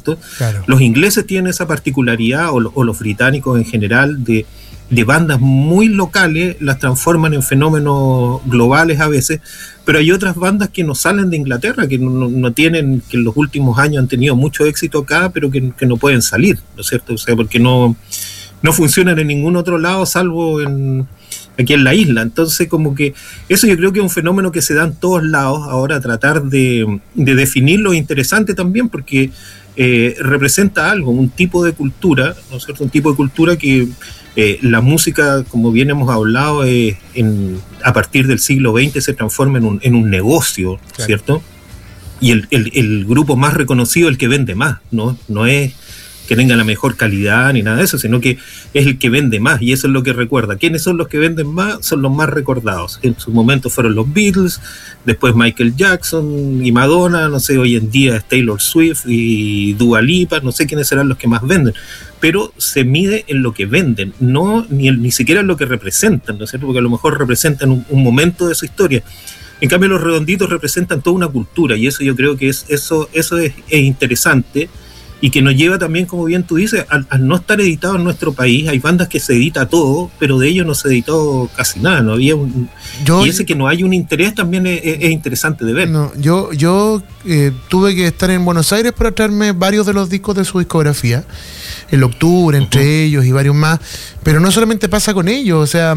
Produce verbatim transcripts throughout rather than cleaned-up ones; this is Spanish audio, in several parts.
cierto? Claro. Los ingleses tienen esa particularidad, o, o los británicos en general, de, de bandas muy locales, las transforman en fenómenos globales a veces, pero hay otras bandas que no salen de Inglaterra, que no, no tienen, que en los últimos años han tenido mucho éxito acá, pero que, que no pueden salir, ¿no es cierto? O sea, porque no, no funcionan en ningún otro lado, salvo en... aquí en la isla. Entonces, como que eso yo creo que es un fenómeno que se da en todos lados. Ahora, tratar de, de definirlo es interesante también, porque eh, representa algo, un tipo de cultura, ¿no es cierto? Un tipo de cultura que eh, la música, como bien hemos hablado, eh, en, a partir del siglo veinte se transforma en un, en un negocio, claro. ¿Cierto? Y el, el, el grupo más reconocido es el que vende más, ¿no? No es que tenga la mejor calidad ni nada de eso, sino que es el que vende más, y eso es lo que recuerda. ¿Quiénes son los que venden más? Son los más recordados. En su momento fueron los Beatles, después Michael Jackson y Madonna, no sé, hoy en día es Taylor Swift y Dua Lipa, no sé quiénes serán los que más venden, pero se mide en lo que venden, no ni, el, ni siquiera en lo que representan, ¿no es cierto? Porque a lo mejor representan un, un momento de su historia. En cambio, los Redonditos representan toda una cultura, y eso yo creo que es eso, eso es, es interesante. Y que nos lleva también, como bien tú dices, al, al no estar editado en nuestro país. Hay bandas que se edita todo, pero de ellos no se editó casi nada. No había un, yo, y ese que no hay un interés también es, es interesante de ver. No, yo yo eh, tuve que estar en Buenos Aires para traerme varios de los discos de su discografía. El Octubre, entre uh-huh. ellos y varios más. Pero no solamente pasa con ellos, o sea...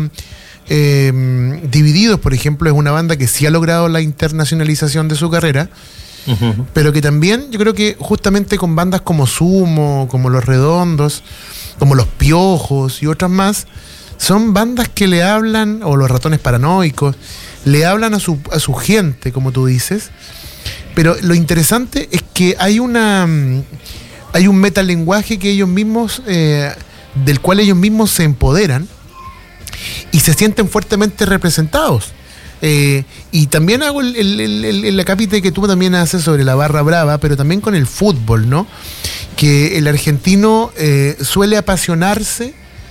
Eh, Divididos, por ejemplo, es una banda que sí ha logrado la internacionalización de su carrera. Uh-huh. Pero que también yo creo que justamente con bandas como Sumo, como Los Redondos, como Los Piojos y otras más, son bandas que le hablan, o Los Ratones Paranoicos, le hablan a su, a su gente, como tú dices. Pero lo interesante es que hay una hay un metalenguaje que ellos mismos eh, del cual ellos mismos se empoderan y se sienten fuertemente representados. Eh, y también hago el, el, el, el, el acápite que tú también haces sobre la barra brava, pero también con el fútbol, ¿no? Que el argentino eh, suele apasionarse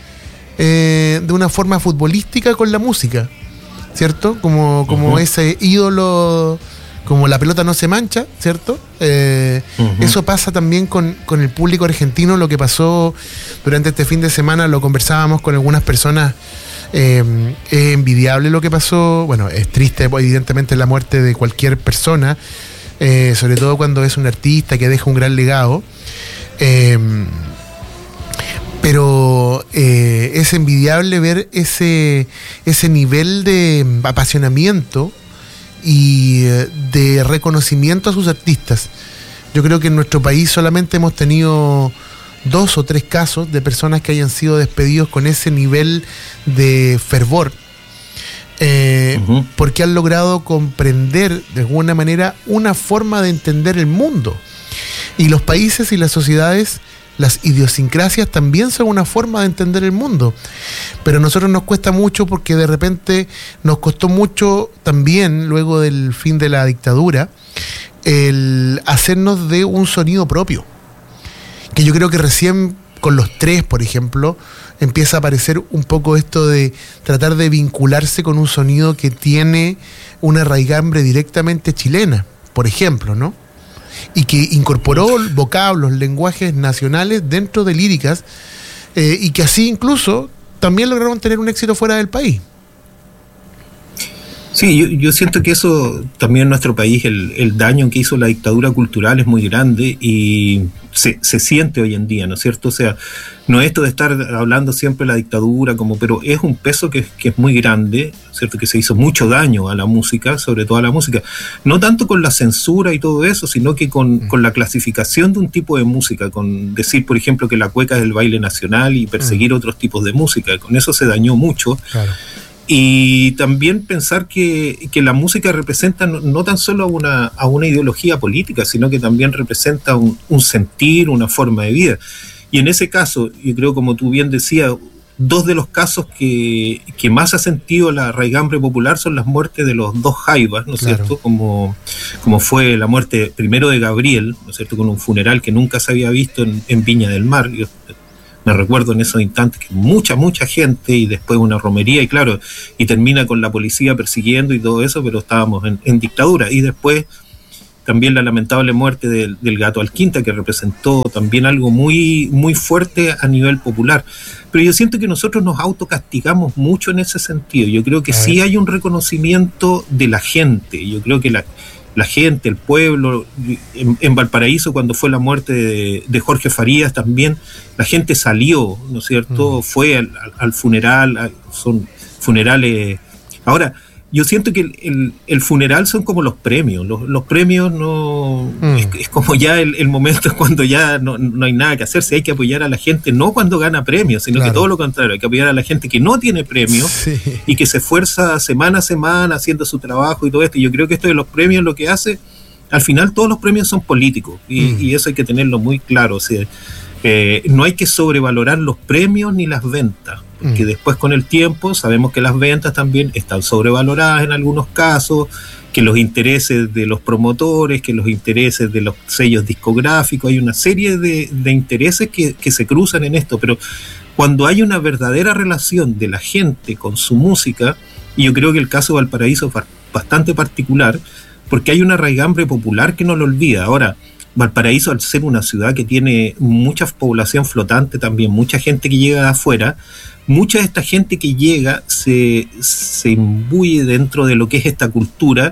eh, de una forma futbolística con la música, ¿cierto? Como, como uh-huh. ese ídolo, como la pelota no se mancha, ¿cierto? Eh, uh-huh. Eso pasa también con, con el público argentino. Lo que pasó durante este fin de semana, lo conversábamos con algunas personas. Eh, es envidiable lo que pasó. Bueno, es triste, evidentemente, la muerte de cualquier persona, eh, sobre todo cuando es un artista que deja un gran legado. Eh, pero eh, es envidiable ver ese, ese nivel de apasionamiento y de reconocimiento a sus artistas. Yo creo que en nuestro país solamente hemos tenido dos o tres casos de personas que hayan sido despedidos con ese nivel de fervor, eh, uh-huh. porque han logrado comprender de alguna manera una forma de entender el mundo. Y los países y las sociedades, las idiosincrasias también son una forma de entender el mundo. Pero a nosotros nos cuesta mucho, porque de repente nos costó mucho también, luego del fin de la dictadura, el hacernos de un sonido propio. Que yo creo que recién con los tres, por ejemplo, empieza a aparecer un poco esto de tratar de vincularse con un sonido que tiene una raigambre directamente chilena, por ejemplo, ¿no? Y que incorporó vocablos, lenguajes nacionales dentro de líricas, eh, y que así incluso también lograron tener un éxito fuera del país. Sí, yo, yo siento que eso también en nuestro país, el, el daño que hizo la dictadura cultural es muy grande y se, se siente hoy en día, ¿no es cierto? O sea, no es esto de estar hablando siempre de la dictadura, como, pero es un peso que, que es muy grande, ¿cierto? Que se hizo mucho daño a la música, sobre todo a la música. No tanto con la censura y todo eso, sino que con, mm. con la clasificación de un tipo de música, con decir, por ejemplo, que la cueca es el baile nacional y perseguir mm. otros tipos de música. Con eso se dañó mucho. Claro. Y también pensar que, que la música representa no, no tan solo a una, a una ideología política, sino que también representa un, un sentir, una forma de vida. Y en ese caso, yo creo, como tú bien decías, dos de los casos que, que más ha sentido la raigambre popular son las muertes de los dos Jaivas, ¿no es claro. cierto? Como, como fue la muerte primero de Gabriel, ¿no es cierto? Con un funeral que nunca se había visto en, en Viña del Mar. Yo, me recuerdo en esos instantes que mucha, mucha gente, y después una romería, y claro, y termina con la policía persiguiendo y todo eso, pero estábamos en, en dictadura. Y después también la lamentable muerte del, del Gato Alquinta, que representó también algo muy, muy fuerte a nivel popular. Pero yo siento que nosotros nos autocastigamos mucho en ese sentido. Yo creo que sí hay un reconocimiento de la gente. Yo creo que la, la gente, el pueblo, en, en Valparaíso, cuando fue la muerte de, de Jorge Farías, también la gente salió, ¿no es cierto? Mm. Fue al, al funeral, a, son funerales. Ahora, yo siento que el, el, el funeral son como los premios. Los, los premios no... Mm. Es, es como ya el, el momento cuando ya no, no hay nada que hacer. Si hay que apoyar a la gente, no cuando gana premios, sino claro. que todo lo contrario. Hay que apoyar a la gente que no tiene premios sí. y que se esfuerza semana a semana haciendo su trabajo y todo esto. Y yo creo que esto de los premios lo que hace... Al final todos los premios son políticos. Y, mm. y eso hay que tenerlo muy claro. O sea, eh, no hay que sobrevalorar los premios ni las ventas. Que mm. después con el tiempo sabemos que las ventas también están sobrevaloradas en algunos casos, que los intereses de los promotores, que los intereses de los sellos discográficos, hay una serie de, de intereses que, que se cruzan en esto, pero cuando hay una verdadera relación de la gente con su música, y yo creo que el caso de Valparaíso es bastante particular, porque hay una raigambre popular que no lo olvida. Ahora, Valparaíso, al ser una ciudad que tiene mucha población flotante también, mucha gente que llega de afuera, mucha de esta gente que llega se, se imbuye dentro de lo que es esta cultura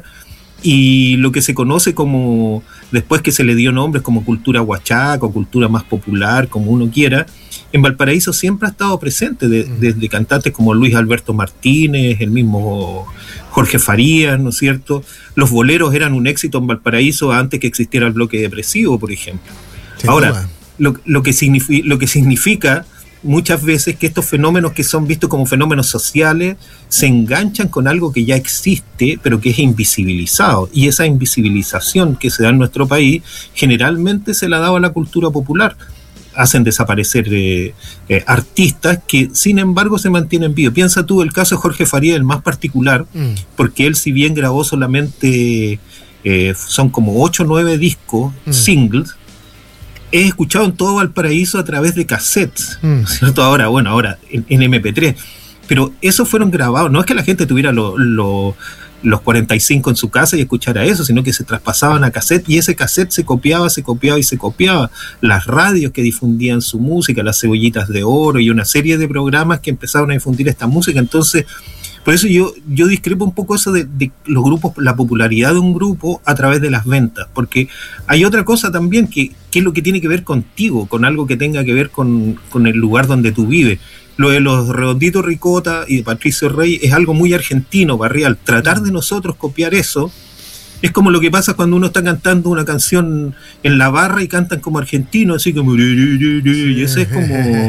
y lo que se conoce como, después que se le dio nombres como cultura huachaca o cultura más popular, como uno quiera, en Valparaíso siempre ha estado presente, de, desde cantantes como Luis Alberto Martínez, el mismo Jorge Farías, ¿no es cierto? Los boleros eran un éxito en Valparaíso antes que existiera el bloque depresivo, por ejemplo. Sin Ahora, lo, lo, que signifi- lo que significa muchas veces que estos fenómenos que son vistos como fenómenos sociales se enganchan con algo que ya existe, pero que es invisibilizado. Y esa invisibilización que se da en nuestro país generalmente se la daba a la cultura popular. Hacen desaparecer eh, eh, artistas que sin embargo se mantienen vivos. Piensa tú el caso de Jorge Farías, el más particular, mm. porque él, si bien grabó solamente eh, son como ocho o nueve discos, mm. singles, he escuchado en todo Valparaíso a través de cassettes, mm. ¿cierto? Ahora, bueno, ahora en, en eme pe tres, pero esos fueron grabados, no es que la gente tuviera lo, lo, los cuarenta y cinco en su casa y escuchara eso, sino que se traspasaban a cassette y ese cassette se copiaba, se copiaba y se copiaba. Las radios que difundían su música, las Cebollitas de Oro y una serie de programas que empezaron a difundir esta música. Entonces, por eso yo, yo discrepo un poco eso de, de los grupos, la popularidad de un grupo a través de las ventas, porque hay otra cosa también que, que es lo que tiene que ver contigo, con algo que tenga que ver con, con el lugar donde tú vives. Lo de los Redonditos Ricota y de Patricio Rey es algo muy argentino, barrial. Tratar de nosotros copiar eso es como lo que pasa cuando uno está cantando una canción en la barra y cantan como argentinos, así como... Y eso es como...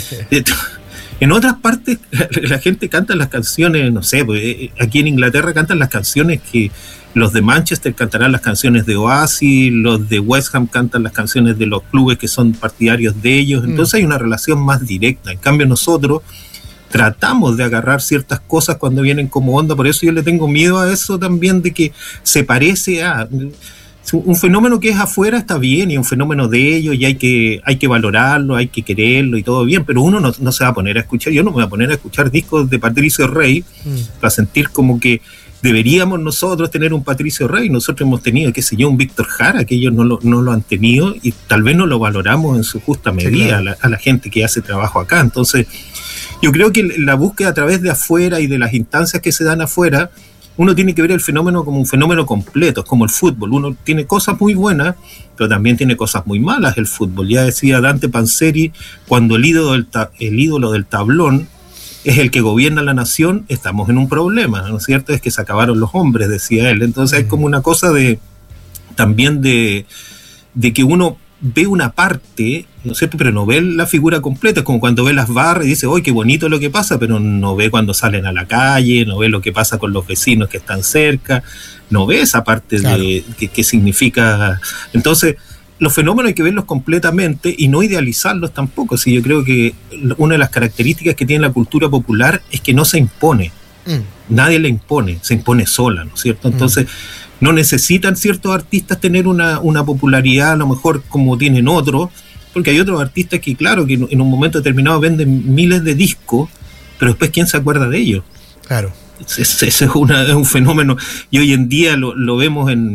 En otras partes la gente canta las canciones, no sé, pues aquí en Inglaterra cantan las canciones que los de Manchester cantarán las canciones de Oasis, los de West Ham cantan las canciones de los clubes que son partidarios de ellos, entonces mm. hay una relación más directa. En cambio nosotros tratamos de agarrar ciertas cosas cuando vienen como onda, por eso yo le tengo miedo a eso también, de que se parece a... Un fenómeno que es afuera está bien, y un fenómeno de ellos, y hay que, hay que valorarlo, hay que quererlo y todo bien, pero uno no, no se va a poner a escuchar, yo no me voy a poner a escuchar discos de Patricio Rey mm. para sentir como que deberíamos nosotros tener un Patricio Rey. Nosotros hemos tenido, qué sé yo, un Víctor Jara, que ellos no lo, no lo han tenido y tal vez no lo valoramos en su justa medida, sí, claro. a, la, a la gente que hace trabajo acá. Entonces yo creo que la búsqueda a través de afuera y de las instancias que se dan afuera, uno tiene que ver el fenómeno como un fenómeno completo, es como el fútbol. Uno tiene cosas muy buenas, pero también tiene cosas muy malas el fútbol. Ya decía Dante Panzeri, cuando el ídolo del, ta- el ídolo del tablón es el que gobierna la nación, estamos en un problema, ¿no es cierto? Es que se acabaron los hombres, decía él. Entonces es como una cosa de también de, de que uno ve una parte, ¿no es cierto?, pero no ve la figura completa. Es como cuando ve las barras y dice, ¡ay, qué bonito lo que pasa!, pero no ve cuando salen a la calle, no ve lo que pasa con los vecinos que están cerca, no ve esa parte, claro, de que, que significa. Entonces, los fenómenos hay que verlos completamente y no idealizarlos tampoco. Sí, yo creo que una de las características que tiene la cultura popular es que no se impone. Mm. Nadie la impone, se impone sola, ¿no es cierto? Entonces, mm. no necesitan ciertos artistas tener una, una popularidad a lo mejor como tienen otros, porque hay otros artistas que, claro, que en un momento determinado venden miles de discos, pero después ¿quién se acuerda de ellos? Claro. Ese es, es, una, es un fenómeno, y hoy en día lo, lo vemos en,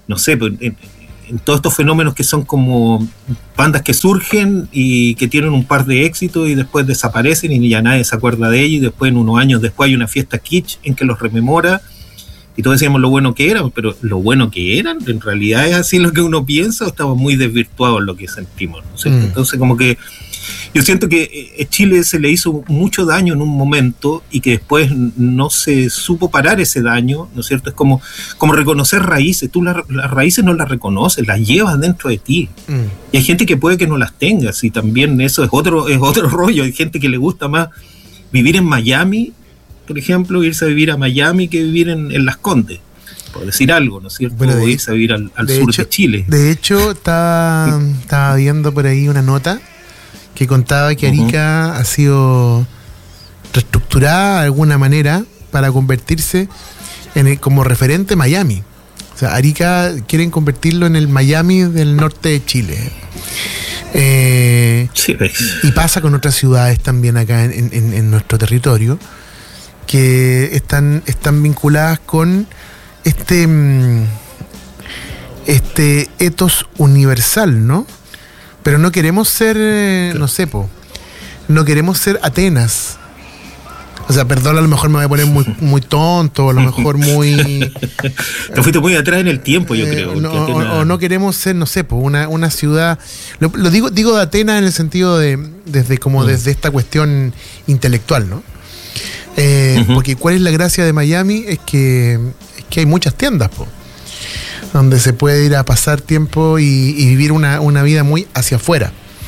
no sé, en, en todos estos fenómenos que son como bandas que surgen y que tienen un par de éxitos y después desaparecen y ya nadie se acuerda de ellos, y después en unos años después hay una fiesta kitsch en que los rememora y todos decíamos lo bueno que eran, pero lo bueno que eran, en realidad es así lo que uno piensa o estamos muy desvirtuados en lo que sentimos, ¿no? Mm. Entonces como que yo siento que a Chile se le hizo mucho daño en un momento y que después no se supo parar ese daño, ¿no es cierto? Es como, como reconocer raíces. Tú la, las raíces no las reconoces, las llevas dentro de ti. Mm. Y hay gente que puede que no las tengas, y también eso es otro, es otro rollo. Hay gente que le gusta más vivir en Miami, por ejemplo, irse a vivir a Miami que vivir en, en Las Condes, por decir algo, ¿no es cierto? Bueno, de, o irse a vivir al, al sur hecho, de Chile. De hecho, estaba, estaba viendo por ahí una nota que contaba que Arica uh-huh. ha sido reestructurada de alguna manera para convertirse en el, como referente Miami. O sea, Arica quieren convertirlo en el Miami del norte de Chile. Eh, sí, y pasa con otras ciudades también acá en, en, en nuestro territorio que están, están vinculadas con este, este ethos universal, ¿no? Pero no queremos ser, eh, no sé, po, no queremos ser Atenas. O sea, perdón, a lo mejor me voy a poner muy, muy tonto, a lo mejor muy... Te fuiste muy atrás en el tiempo, yo eh, creo. No, Atenas... o, o no queremos ser, no sé, po, una, una ciudad... Lo, lo digo digo de Atenas en el sentido de, desde como mm. desde esta cuestión intelectual, ¿no? Eh, uh-huh. Porque ¿cuál es la gracia de Miami? Es que, es que hay muchas tiendas, po, donde se puede ir a pasar tiempo y, y vivir una, una vida muy hacia afuera.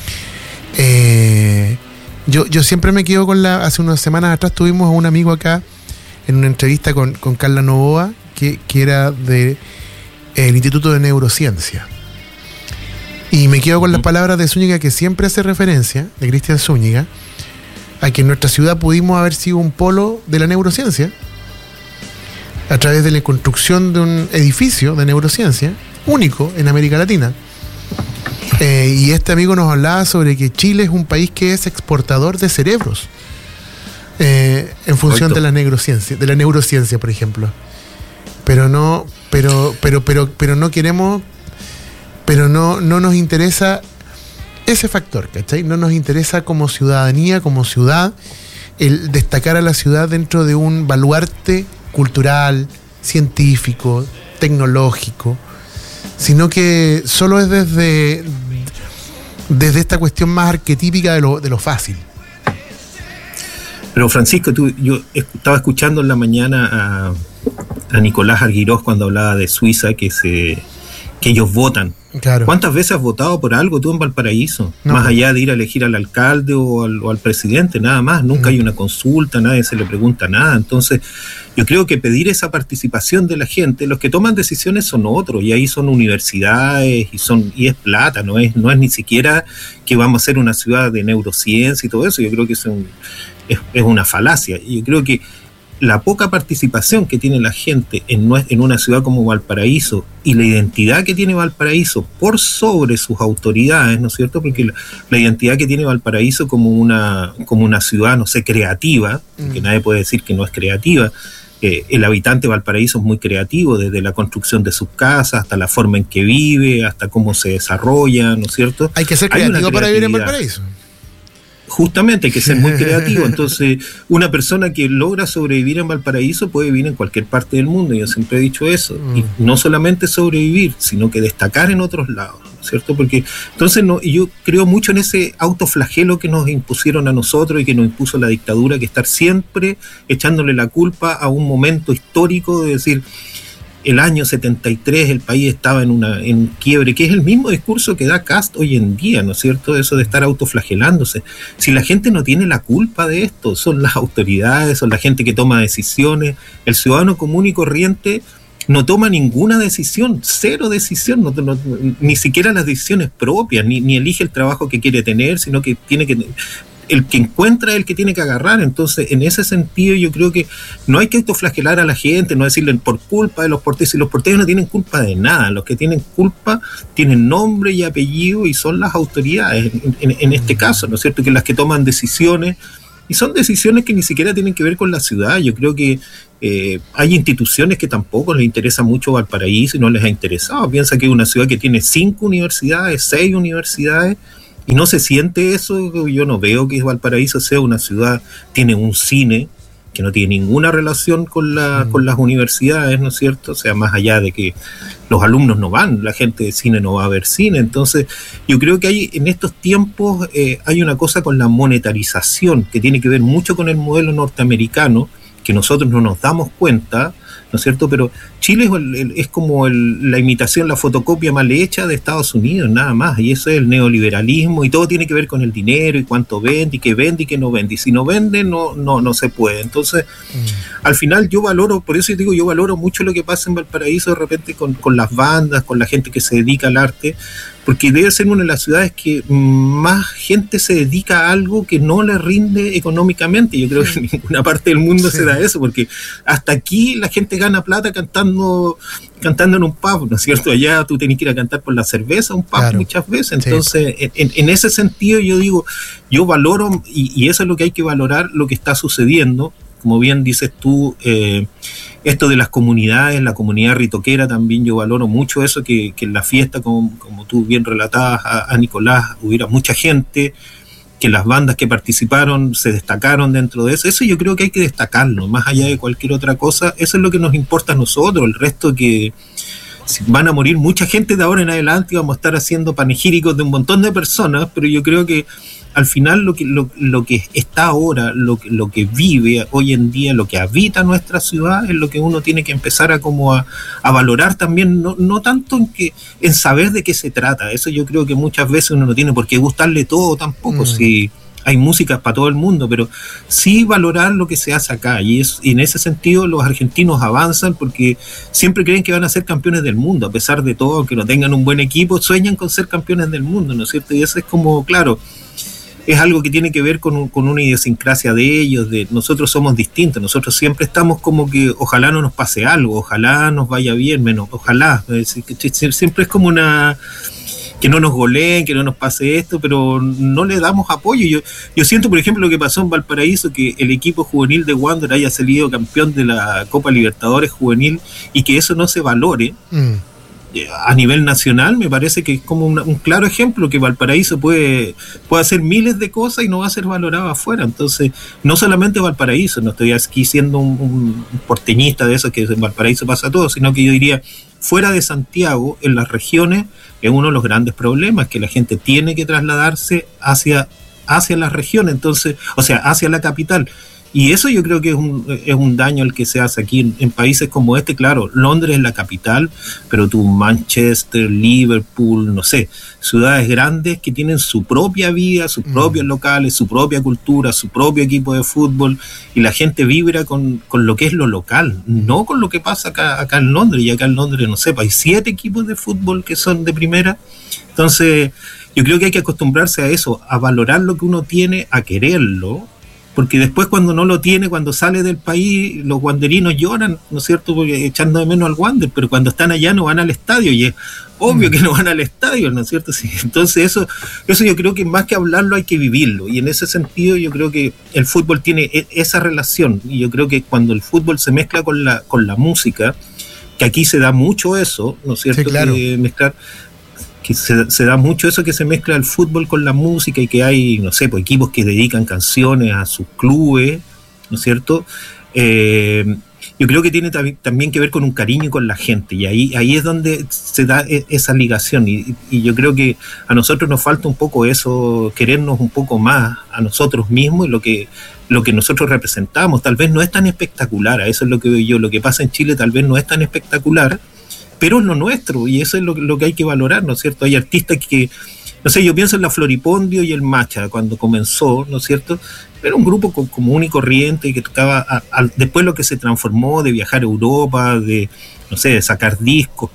Eh, yo, yo siempre me quedo con la... Hace unas semanas atrás tuvimos a un amigo acá en una entrevista con, con Carla Novoa, que, que era del de, Instituto de Neurociencia. Y me quedo con las palabras de Zúñiga, que siempre hace referencia, de Cristian Zúñiga, a que en nuestra ciudad pudimos haber sido un polo de la neurociencia a través de la construcción de un edificio de neurociencia único en América Latina. Eh, y este amigo nos hablaba sobre que Chile es un país que es exportador de cerebros eh, en función Correcto. de la neurociencia, de la neurociencia, por ejemplo. Pero no, pero, pero, pero, pero no queremos, pero no, no nos interesa ese factor, ¿cachai? No nos interesa como ciudadanía, como ciudad, el destacar a la ciudad dentro de un baluarte cultural, científico, tecnológico, sino que solo es desde, desde esta cuestión más arquetípica de lo, de lo fácil. Pero Francisco, tú, yo estaba escuchando en la mañana a, a Nicolás Arguirós cuando hablaba de Suiza, que se que ellos votan. Claro. ¿Cuántas veces has votado por algo tú en Valparaíso? No. Más allá de ir a elegir al alcalde o al, o al presidente, nada más. Nunca no. hay una consulta, nadie se le pregunta nada. Entonces, yo creo que pedir esa participación de la gente, los que toman decisiones son otros, y ahí son universidades y son y es plata, no es no es ni siquiera que vamos a ser una ciudad de neurociencia y todo eso. Yo creo que es, un, es, es una falacia. Y yo creo que la poca participación que tiene la gente en, en una ciudad como Valparaíso y la identidad que tiene Valparaíso por sobre sus autoridades, ¿no es cierto? Porque la, la identidad que tiene Valparaíso como una, como una ciudad, no sé, creativa, mm. que nadie puede decir que no es creativa. Eh, el habitante de Valparaíso es muy creativo, desde la construcción de sus casas hasta la forma en que vive, hasta cómo se desarrolla, ¿no es cierto? Hay que ser creativo para vivir en Valparaíso. Justamente, hay que ser muy creativo. Entonces, una persona que logra sobrevivir en Valparaíso puede vivir en cualquier parte del mundo. Yo siempre he dicho eso. Mm. Y no solamente sobrevivir, sino que destacar en otros lados, ¿no es cierto? Porque entonces no, yo creo mucho en ese autoflagelo que nos impusieron a nosotros y que nos impuso la dictadura, que estar siempre echándole la culpa a un momento histórico de decir... El año setenta y tres el país estaba en una en quiebre, que es el mismo discurso que da Kast hoy en día, ¿no es cierto? Eso de estar autoflagelándose. Si la gente no tiene la culpa de esto, son las autoridades, son la gente que toma decisiones. El ciudadano común y corriente no toma ninguna decisión, cero decisión, no, no, ni siquiera las decisiones propias, ni, ni elige el trabajo que quiere tener, sino que tiene que... el que encuentra es el que tiene que agarrar. Entonces, en ese sentido, yo creo que no hay que autoflagelar a la gente, no decirle por culpa de los porteños. Si los porteños no tienen culpa de nada, los que tienen culpa tienen nombre y apellido y son las autoridades, en, en, en este caso, ¿no es cierto? Que las que toman decisiones y son decisiones que ni siquiera tienen que ver con la ciudad. Yo creo que eh, hay instituciones que tampoco les interesa mucho Valparaíso y no les ha interesado. Piensa que es una ciudad que tiene cinco universidades, seis universidades, y no se siente eso. Yo no veo que Valparaíso sea una ciudad, tiene un cine que no tiene ninguna relación con, la, con las universidades, ¿no es cierto? O sea, más allá de que los alumnos no van, la gente de cine no va a ver cine. Entonces, yo creo que hay en estos tiempos eh, hay una cosa con la monetarización que tiene que ver mucho con el modelo norteamericano, que nosotros no nos damos cuenta, ¿no es cierto? Pero Chile es, el, es como el, la imitación, la fotocopia mal hecha de Estados Unidos, nada más, y eso es el neoliberalismo, y todo tiene que ver con el dinero, y cuánto vende, y qué vende, y qué no vende, y si no vende, no, no, no se puede. Entonces, mm. al final yo valoro, por eso yo digo, yo valoro mucho lo que pasa en Valparaíso de repente con, con las bandas, con la gente que se dedica al arte, porque debe ser una de las ciudades que más gente se dedica a algo que no le rinde económicamente. Yo creo que en ninguna parte del mundo sí. se da eso, porque hasta aquí la gente gana plata cantando cantando en un pub, ¿no es cierto? Allá tú tenés que ir a cantar por la cerveza, un pub claro. muchas veces. Entonces, sí. en, en ese sentido yo digo, yo valoro, y, y eso es lo que hay que valorar, lo que está sucediendo. Como bien dices tú, eh, esto de las comunidades, la comunidad ritoquera también yo valoro mucho eso, que, que en la fiesta, como, como tú bien relatabas a, a Nicolás, hubiera mucha gente, que las bandas que participaron se destacaron dentro de eso. Eso yo creo que hay que destacarlo, más allá de cualquier otra cosa. Eso es lo que nos importa a nosotros. El resto que van a morir mucha gente de ahora en adelante y vamos a estar haciendo panegíricos de un montón de personas, pero yo creo que al final lo que, lo, lo que está ahora, lo, lo que vive hoy en día, lo que habita nuestra ciudad, es lo que uno tiene que empezar a como a, a valorar también, no, no tanto en que en saber de qué se trata. Eso yo creo que muchas veces uno no tiene por qué gustarle todo tampoco, mm. si hay músicas para todo el mundo, pero sí valorar lo que se hace acá, y, es, y en ese sentido los argentinos avanzan porque siempre creen que van a ser campeones del mundo, a pesar de todo, aunque no tengan un buen equipo, sueñan con ser campeones del mundo, ¿no es cierto? Y eso es como, claro, es algo que tiene que ver con, un, con una idiosincrasia de ellos, de nosotros somos distintos, nosotros siempre estamos como que ojalá no nos pase algo, ojalá nos vaya bien, menos, ojalá, siempre es como una, que no nos goleen, que no nos pase esto, pero no le damos apoyo. Yo, yo siento, por ejemplo, lo que pasó en Valparaíso, que el equipo juvenil de Wander haya salido campeón de la Copa Libertadores juvenil y que eso no se valore. Mm. A nivel nacional, me parece que es como una, un claro ejemplo que Valparaíso puede, puede hacer miles de cosas y no va a ser valorado afuera. Entonces, no solamente Valparaíso, no estoy aquí siendo un, un porteñista de eso, que en Valparaíso pasa todo, sino que yo diría, fuera de Santiago, en las regiones, es uno de los grandes problemas, que la gente tiene que trasladarse hacia, hacia las regiones, entonces, o sea, hacia la capital. Y eso yo creo que es un, es un daño el que se hace aquí en, en países como este. Claro, Londres es la capital, pero tú Manchester, Liverpool, no sé, ciudades grandes que tienen su propia vida, sus mm. propios locales, su propia cultura, su propio equipo de fútbol, y la gente vibra con, con lo que es lo local, no con lo que pasa acá, acá en Londres. Y acá en Londres, no sé, hay siete equipos de fútbol que son de primera. Entonces, yo creo que hay que acostumbrarse a eso, a valorar lo que uno tiene, a quererlo, porque después cuando no lo tiene, cuando sale del país, los wanderinos lloran, ¿no es cierto?, porque echando de menos al Wander, pero cuando están allá no van al estadio, y es obvio mm. que no van al estadio, ¿no es cierto? Sí, entonces eso, eso yo creo que más que hablarlo hay que vivirlo, y en ese sentido yo creo que el fútbol tiene esa relación, y yo creo que cuando el fútbol se mezcla con la, con la música, que aquí se da mucho eso, ¿no es cierto?, sí, claro. que mezclar... que se, se da mucho eso, que se mezcla el fútbol con la música, y que hay, no sé, pues equipos que dedican canciones a sus clubes, ¿no es cierto? Eh, yo creo que tiene tam- también que ver con un cariño con la gente, y ahí, ahí es donde se da e- esa ligación, y, y yo creo que a nosotros nos falta un poco eso, querernos un poco más a nosotros mismos y lo que, lo que nosotros representamos. Tal vez no es tan espectacular, a eso es lo que veo yo, lo que pasa en Chile tal vez no es tan espectacular, pero es lo nuestro, y eso es lo, lo que hay que valorar, ¿no es cierto? Hay artistas que, no sé, yo pienso en la Floripondio y el Macha, cuando comenzó, ¿no es cierto? Era un grupo común y corriente que tocaba, a, a, después lo que se transformó de viajar a Europa, de, no sé, de sacar discos,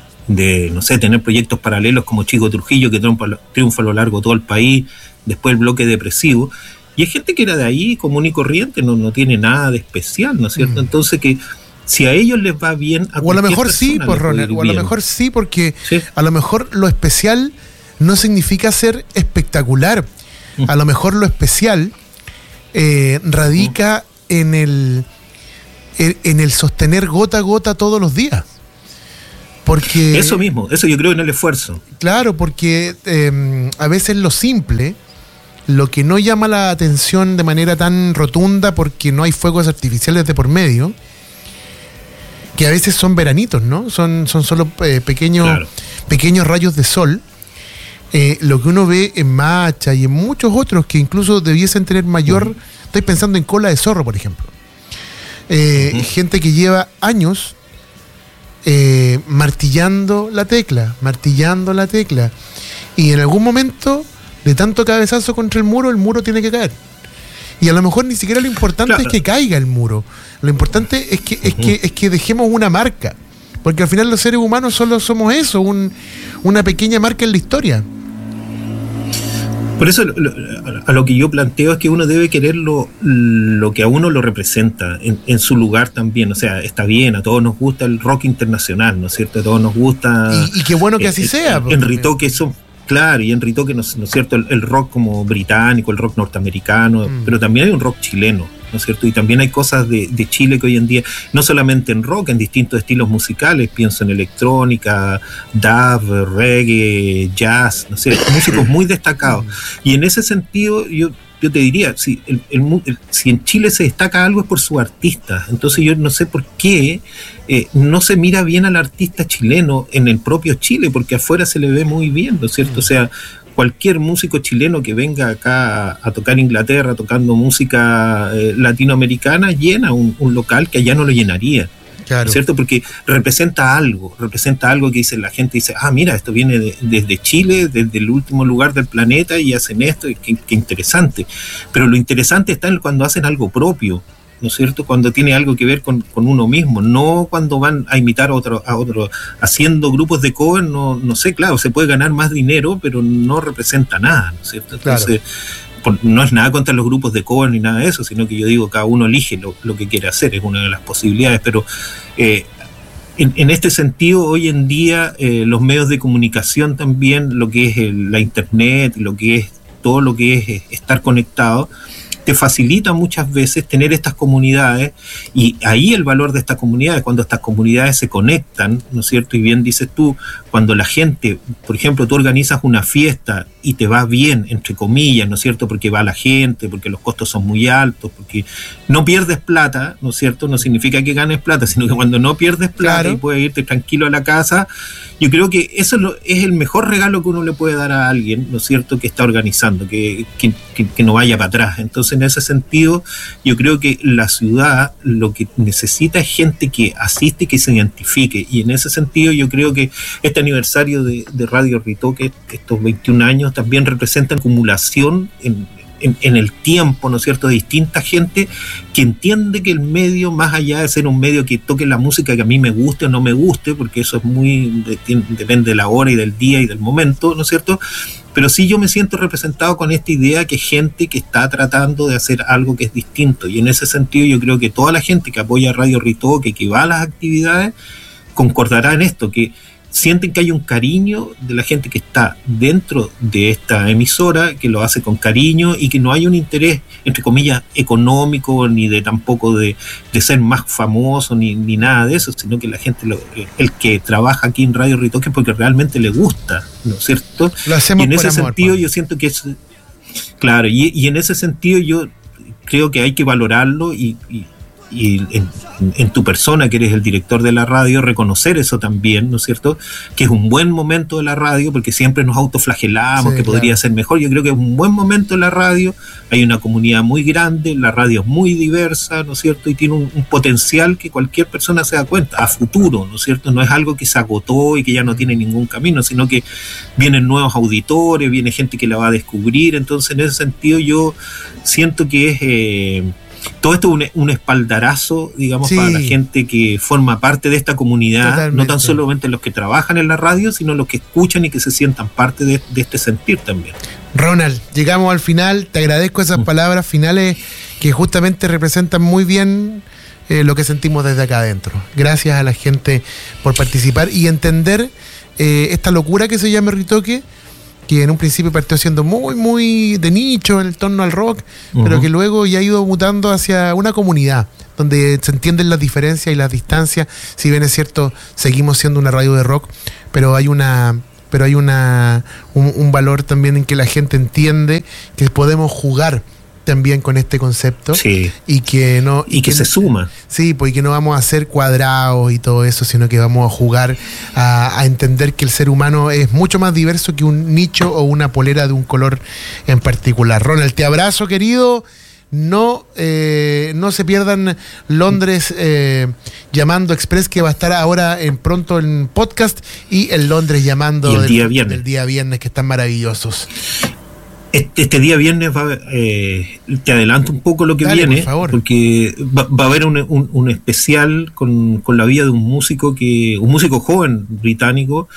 de, no sé, tener proyectos paralelos como Chico Trujillo, que triunfa, triunfa a lo largo de todo el país, después el bloque depresivo, y hay gente que era de ahí, común y corriente, no, no tiene nada de especial, ¿no es cierto? Mm. Entonces que si a ellos les va bien, a o a lo mejor sí, pues Ronald, o a lo mejor sí, porque ¿sí? a lo mejor lo especial no significa ser espectacular. Mm. A lo mejor lo especial eh, radica uh-huh. en el en, en el sostener gota a gota todos los días. Porque eso mismo, eso yo creo en el esfuerzo. Claro, porque eh, a veces lo simple, lo que no llama la atención de manera tan rotunda porque no hay fuegos artificiales de por medio, que a veces son veranitos, ¿no? Son, son solo eh, pequeños, claro. pequeños rayos de sol. Eh, lo que uno ve en Macha y en muchos otros que incluso debiesen tener mayor... Uh-huh. Estoy pensando en Cola de Zorro, por ejemplo. Eh, uh-huh. Gente que lleva años eh, martillando la tecla, martillando la tecla. Y en algún momento, de tanto cabezazo contra el muro, el muro tiene que caer. Y a lo mejor ni siquiera lo importante claro. es que caiga el muro. Lo importante es que, uh-huh. es que, es que dejemos una marca. Porque al final los seres humanos solo somos eso, un, una pequeña marca en la historia. Por eso lo, a lo que yo planteo es que uno debe querer lo, lo que a uno lo representa en, en su lugar también. O sea, está bien, a todos nos gusta el rock internacional, ¿no es cierto? A todos nos gusta... Y, y qué bueno que eh, así eh, sea. En Ritoque son... Claro, y en Ritoque, ¿no, ¿no es cierto? El, el rock como británico, el rock norteamericano, mm. pero también hay un rock chileno, ¿no es cierto? Y también hay cosas de, de Chile que hoy en día, no solamente en rock, en distintos estilos musicales, pienso en electrónica, dub, reggae, jazz, no sé, músicos muy destacados. Y en ese sentido, yo, yo te diría, si, el, el, el, si en Chile se destaca algo es por sus artistas. Entonces yo no sé por qué eh, no se mira bien al artista chileno en el propio Chile, porque afuera se le ve muy bien, ¿no es cierto? O sea, cualquier músico chileno que venga acá a, a tocar Inglaterra tocando música eh, latinoamericana llena un, un local que allá no lo llenaría. Claro. ¿Cierto? Porque representa algo, representa algo que dice la gente, dice, ah, mira, esto viene de, desde Chile, desde el último lugar del planeta y hacen esto, y qué, qué interesante. Pero lo interesante está en cuando hacen algo propio, ¿no es cierto? Cuando tiene algo que ver con, con uno mismo, no cuando van a imitar a otro, a otro, haciendo grupos de cover, no, no sé, claro, se puede ganar más dinero, pero no representa nada, ¿no es cierto? Entonces, claro. No es nada contra los grupos de cover ni nada de eso, sino que yo digo, cada uno elige lo, lo que quiere hacer, es una de las posibilidades, pero eh, en, en este sentido, hoy en día, eh, los medios de comunicación también, lo que es el, la internet, lo que es todo lo que es, es estar conectado, te facilita muchas veces tener estas comunidades, y ahí el valor de estas comunidades, cuando estas comunidades se conectan, ¿no es cierto? Y bien dices tú, cuando la gente, por ejemplo, tú organizas una fiesta y te va bien, entre comillas, ¿no es cierto? Porque va la gente, porque los costos son muy altos, porque no pierdes plata, ¿no es cierto? No significa que ganes plata, sino que cuando no pierdes plata, claro, y puedes irte tranquilo a la casa, yo creo que eso es, lo, es el mejor regalo que uno le puede dar a alguien, ¿no es cierto?, que está organizando, que, que, que, que no vaya para atrás. Entonces, en ese sentido, yo creo que la ciudad lo que necesita es gente que asiste y que se identifique. Y en ese sentido, yo creo que este aniversario de, de Radio Ritoque, estos veintiún años, también representan acumulación en, en, en el tiempo, ¿no es cierto?, de distinta gente que entiende que el medio, más allá de ser un medio que toque la música que a mí me guste o no me guste, porque eso es muy, de, depende de la hora y del día y del momento, ¿no es cierto?, pero sí yo me siento representado con esta idea que gente que está tratando de hacer algo que es distinto, y en ese sentido yo creo que toda la gente que apoya a Radio Ritoque, que va a las actividades, concordará en esto, que sienten que hay un cariño de la gente que está dentro de esta emisora, que lo hace con cariño, y que no hay un interés, entre comillas, económico, ni de tampoco de, de ser más famoso, ni, ni nada de eso, sino que la gente, lo, el que trabaja aquí en Radio Ritoque es porque realmente le gusta, ¿no es cierto? Lo hacemos y en ese por amor, sentido, Pablo. Yo siento que es, claro, y, y en ese sentido yo creo que hay que valorarlo y, y y en, en tu persona, que eres el director de la radio, reconocer eso también, ¿no es cierto?, que es un buen momento de la radio, porque siempre nos autoflagelamos, sí, que podría claro. ser mejor. Yo creo que es un buen momento de la radio, hay una comunidad muy grande, la radio es muy diversa, ¿no es cierto?, y tiene un, un potencial que cualquier persona se da cuenta, a futuro, ¿no es cierto?, no es algo que se agotó y que ya no tiene ningún camino, sino que vienen nuevos auditores, viene gente que la va a descubrir. Entonces, en ese sentido, yo siento que es... Eh, todo esto es un, un espaldarazo, digamos, sí, para la gente que forma parte de esta comunidad. Totalmente. No tan solamente los que trabajan en la radio, sino los que escuchan y que se sientan parte de, de este sentir también. Ronald, llegamos al final, te agradezco esas mm. palabras finales que justamente representan muy bien eh, lo que sentimos desde acá adentro. Gracias a la gente por participar y entender eh, esta locura que se llama Ritoque que en un principio partió siendo muy, muy de nicho en torno al rock, uh-huh. pero que luego ya ha ido mutando hacia una comunidad, donde se entienden las diferencias y las distancias. Si bien es cierto, seguimos siendo una radio de rock, pero hay una... pero hay una un, un valor también en que la gente entiende que podemos jugar también con este concepto, sí. y que no y, y que, que se suma, sí, pues que no vamos a hacer cuadrados y todo eso, sino que vamos a jugar a, a entender que el ser humano es mucho más diverso que un nicho o una polera de un color en particular. Ronald, te abrazo, querido. No, eh, no se pierdan Londres eh, Llamando Express, que va a estar ahora en pronto en podcast, y el Londres Llamando y el del, día viernes. del día viernes, que están maravillosos. Este, este día viernes va, eh, te adelanto un poco lo que Dale, viene, por favor. Porque va, va a haber un, un, un especial con, con la vida de un músico que un músico joven británico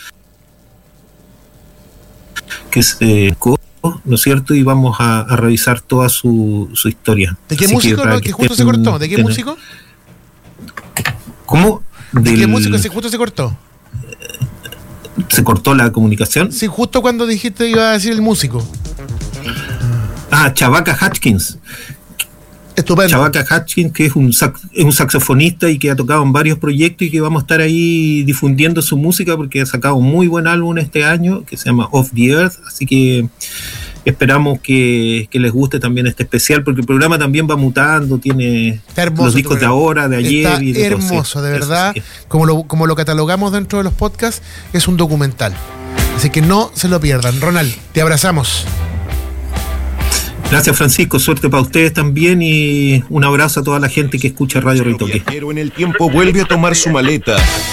que es eh, ¿no es cierto? Y vamos a, a revisar toda su, su historia. ¿De qué Así músico que, no, que, que justo se cortó? ¿De qué tener... músico? ¿Cómo? ¿De Del... qué músico se justo se cortó? ¿Se cortó la comunicación? Sí, justo cuando dijiste iba a decir el músico. Ah, Chavaka Hutchins. Estupendo. Chavaka Hutchins, que es un, sax, es un saxofonista y que ha tocado en varios proyectos y que vamos a estar ahí difundiendo su música porque ha sacado un muy buen álbum este año que se llama Off the Earth, así que esperamos que, que les guste también este especial, porque el programa también va mutando, tiene los discos de ahora, de ayer. Está y de hermoso, todo, de verdad. Eso, sí. Como lo, como lo catalogamos dentro de los podcasts, es un documental. Así que no se lo pierdan. Ronald, te abrazamos. Gracias, Francisco, suerte para ustedes también y un abrazo a toda la gente que escucha Radio Ritoque. Pero en el tiempo vuelve a tomar su maleta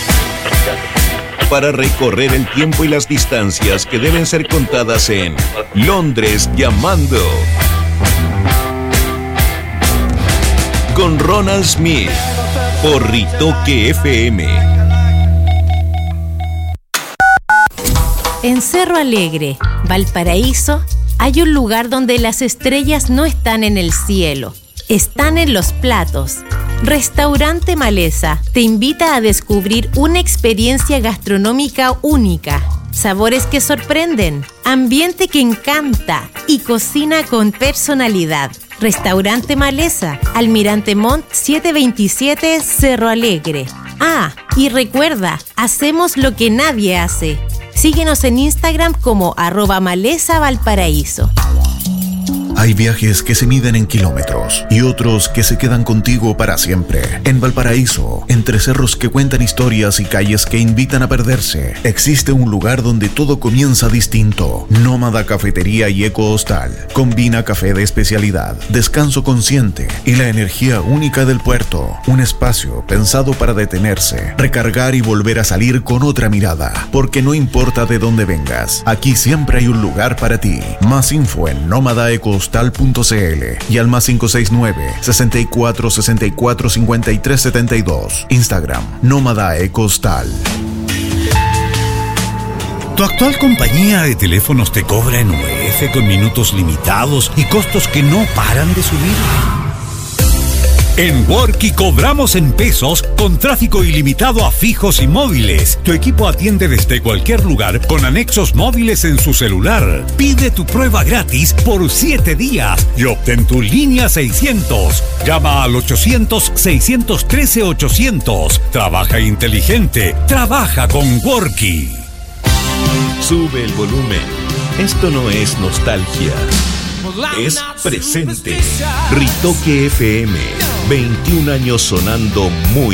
para recorrer el tiempo y las distancias que deben ser contadas en Londres Llamando, con Ronald Smith por Ritoque F M. En Cerro Alegre, Valparaíso, hay un lugar donde las estrellas no están en el cielo, están en los platos. Restaurante Maleza te invita a descubrir una experiencia gastronómica única, sabores que sorprenden, ambiente que encanta y cocina con personalidad. Restaurante Maleza, Almirante Montt setecientos veintisiete, Cerro Alegre. Ah, y recuerda, hacemos lo que nadie hace. Síguenos en Instagram como arroba Maleza Valparaíso. Hay viajes que se miden en kilómetros y otros que se quedan contigo para siempre. En Valparaíso, entre cerros que cuentan historias y calles que invitan a perderse, existe un lugar donde todo comienza distinto. Nómada Cafetería y Eco Hostal. Combina café de especialidad, descanso consciente y la energía única del puerto. Un espacio pensado para detenerse, recargar y volver a salir con otra mirada. Porque no importa de dónde vengas, aquí siempre hay un lugar para ti. Más info en nómada eco hostal punto c l y al más cinco seis nueve, sesenta y cuatro, sesenta y cuatro, cincuenta y tres setenta y dos. Instagram, Nómada Ecostal. ¿Tu actual compañía de teléfonos te cobra en U F con minutos limitados y costos que no paran de subir? En Worky cobramos en pesos con tráfico ilimitado a fijos y móviles. Tu equipo atiende desde cualquier lugar con anexos móviles en su celular. Pide tu prueba gratis por siete días y obtén tu línea seiscientos. Llama al ochocientos, seiscientos trece, ochocientos. Trabaja inteligente. Trabaja con Worky. Sube el volumen. Esto no es nostalgia. Es presente. Ritoque F M. veintiún años sonando muy